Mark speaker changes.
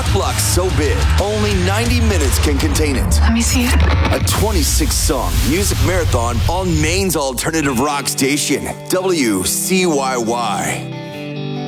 Speaker 1: block so big, only 90 minutes can contain it.
Speaker 2: Let me see it.
Speaker 1: A 26-song music marathon on Maine's alternative rock station, WCYY.